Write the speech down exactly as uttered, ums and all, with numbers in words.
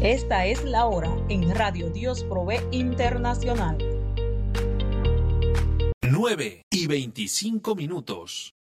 Esta es la hora en Radio Dios Provee Internacional. nueve y veinticinco minutos.